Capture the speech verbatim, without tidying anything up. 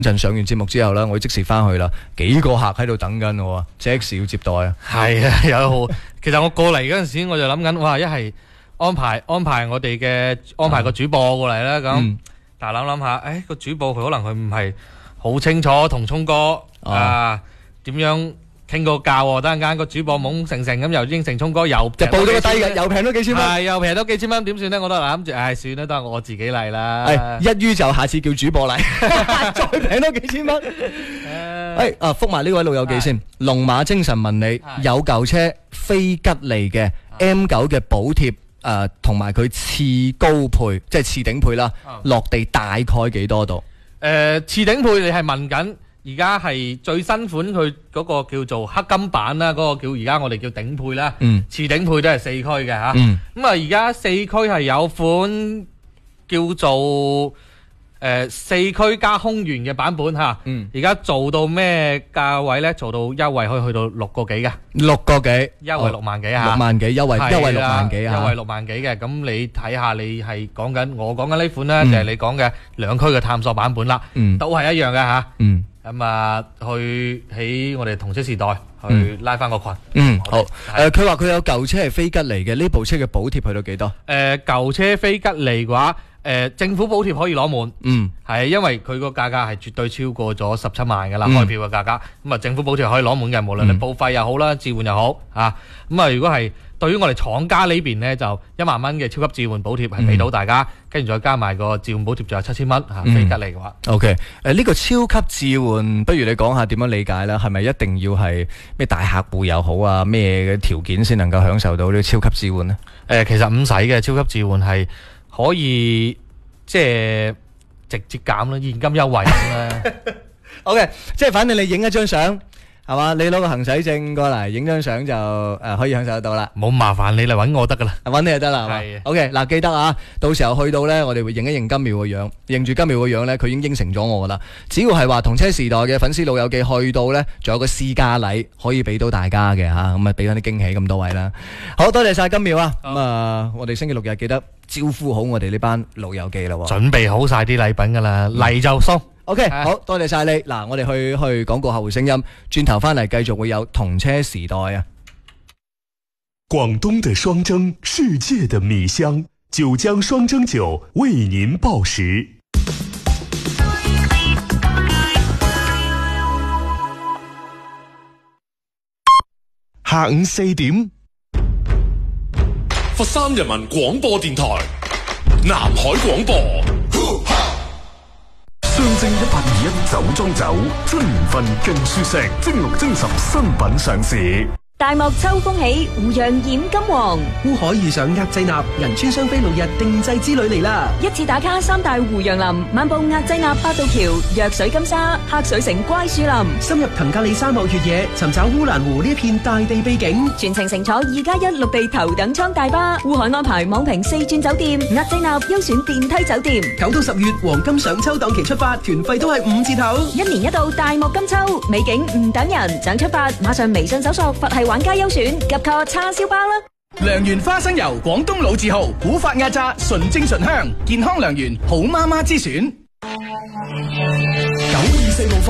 陣上完節目之後啦，我即時翻去啦，幾個客喺度等緊我，即時要接待啊。 係啊，有好。其實我過嚟嗰陣時，我就諗緊，哇！一係安排安排我哋嘅安排個主播過嚟啦，咁、嗯、但係諗諗下，誒個主播佢可能佢唔係好清楚同聰哥啊點樣傾個價喎，等陣間個主播懵成成咁又應承聰哥又就報咗個低嘅，又平咗幾千蚊， 係又平咗幾千蚊，點算咧？我都諗住，唉，算啦，都係我自己嚟啦。 係一於就下次叫主播嚟，再平多幾千蚊。誒啊，覆埋呢位老友記先，龍馬精神問你有舊車非吉利嘅 M 九嘅補貼誒，同埋佢次高配即係次頂配啦，落地大概幾多度？ 誒，次頂配你係問緊？而家係最新款佢嗰個叫做黑金版啦，嗰、嗰個叫而家我哋叫頂配啦，嗯、次頂配都係四驅嘅嚇。咁啊而家四驅係有款叫做誒四驅加空懸嘅版本嚇。而家、嗯、做到咩價位呢？做到優惠可以去到六個幾嘅，六個幾優惠六萬幾嚇，六萬幾優惠優惠六萬幾啊，優惠六萬幾嘅。咁你睇下你係講緊我講緊呢款呢，定係、嗯、你講嘅兩驅嘅探索版本啦，嗯、都係一樣嘅嚇。嗯咁啊，去喺我哋同車時代去拉翻個群。嗯，好。誒， 佢話佢有舊車係非吉利嘅，呢部車嘅補貼去到幾多？ 誒，舊車非吉利嘅話，誒，政府補貼可以攞滿。嗯，係因為佢個價格係絕對超過咗十七萬㗎啦，開票嘅價格。咁啊，政府補貼可以攞滿嘅，無論係報廢又好啦，置換又好啊。咁啊，如果係對於我哋廠家呢邊呢，就一萬蚊嘅超級置換補貼係俾到大家，跟住再加埋個置換補貼就有七千蚊嚇，非吉利嘅話。 O K，誒呢個超級置換，不如你講下點樣理解啦？係咪一定要係咩大客戶又好啊？咩嘅條件先能夠享受到呢個超級置換呢？ 誒，其實唔使嘅，超級置換係可以即係直接減啦，現金優惠啦。 O K，即係反正你影一張相。係嘛？你攞個行駛證過嚟影張相就誒、呃、可以享受得到啦。 冇麻煩你嚟揾我得噶啦， 揾你就得啦。係。O K 嗱，記得啊，到時候去到呢，我哋會認一認金廟個樣，認住金廟個樣呢，佢已經應承咗我噶啦。只要係話同車時代嘅粉絲老友記去到呢，仲有個試駕禮可以俾到大家嘅吓，咁啊俾翻啲驚喜咁多位啦。好多謝晒金廟啊！咁啊、呃，我哋星期六日記得招呼好我哋呢班老友記啦。 準備好晒啲禮品噶啦，嚟、嗯、就送。 O K， 好多謝晒你。嗱，我哋去去廣告客戶聲音，轉頭翻嚟繼續會有同車時代啊！ 廣東的雙蒸，世界的米香，九江雙蒸酒為您報時。下午四點， 佛山人民廣播電台，南海廣播。 雙蒸一八二一酒莊酒，出年份更舒適，精綠精十新品上市。 大漠秋風起，湖洋染金黃。 烏海遇上額濟納，銀川雙飛六日定製之旅嚟啦！ 一次打卡三大湖洋林，漫步額濟納八道橋、藥水金沙、黑水城乖樹林， 深入騰格里沙漠越野，尋找烏蘭湖呢一片大地秘景。 全程乘坐二加一陸地頭等艙大巴，烏海安排網評四轉酒店，額濟納優選電梯酒店。 九到十月黃金賞秋檔期出發，團費都係五折頭。 一年一度大漠金秋，美景唔等人，想出發馬上微信搜索佛系玩家優選，及個叉燒包啦！ 良緣花生油，廣東老字號，古法壓榨，純正純香，健康良緣，好媽媽之選。九二四路